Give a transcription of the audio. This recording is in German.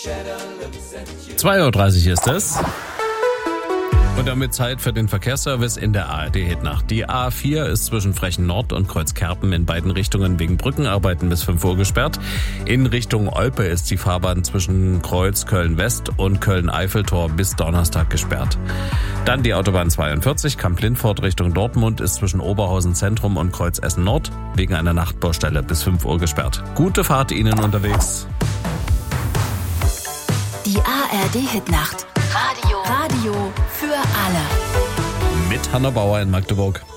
2:30 Uhr ist es. Und damit Zeit für den Verkehrsservice in der ARD-Hitnacht. Die A4 ist zwischen Frechen Nord und Kreuzkerpen in beiden Richtungen wegen Brückenarbeiten bis 5 Uhr gesperrt. In Richtung Olpe ist die Fahrbahn zwischen Kreuz Köln-West und Köln-Eiffeltor bis Donnerstag gesperrt. Dann die Autobahn 42, Kamp-Lintfort Richtung Dortmund ist zwischen Oberhausen Zentrum und Kreuz Essen Nord wegen einer Nachtbaustelle bis 5 Uhr gesperrt. Gute Fahrt Ihnen unterwegs. Die ARD-Hitnacht. Radio für alle. Mit Hanna Bauer in Magdeburg.